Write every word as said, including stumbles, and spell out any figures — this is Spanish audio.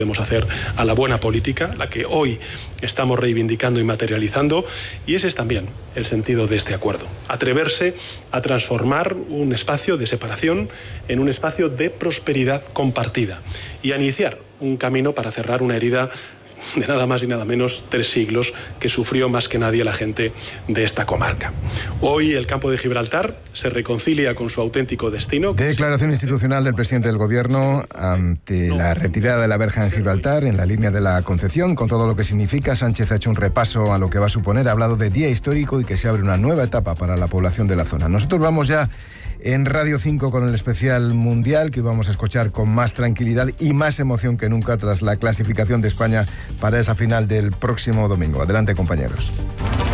Podemos hacer a la buena política, la que hoy estamos reivindicando y materializando, y ese es también el sentido de este acuerdo. Atreverse a transformar un espacio de separación en un espacio de prosperidad compartida y a iniciar un camino para cerrar una herida de nada más y nada menos tres siglos que sufrió más que nadie la gente de esta comarca. Hoy el campo de Gibraltar se reconcilia con su auténtico destino. Declaración institucional del presidente del Gobierno ante la retirada de la verja en Gibraltar en la línea de la Concepción, con todo lo que significa. Sánchez ha hecho un repaso a lo que va a suponer, ha hablado de día histórico y que se abre una nueva etapa para la población de la zona. Nosotros vamos ya en Radio cinco con el especial mundial que vamos a escuchar con más tranquilidad y más emoción que nunca tras la clasificación de España para esa final del próximo domingo. Adelante, compañeros.